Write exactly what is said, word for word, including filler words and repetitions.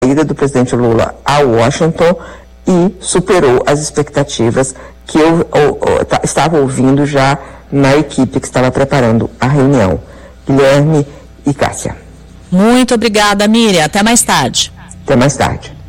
ida do presidente Lula a Washington e superou as expectativas que eu, eu, eu t- estava ouvindo já na equipe que estava preparando a reunião. Guilherme e Cássia. Muito obrigada, Miriam. Até mais tarde. Até mais tarde.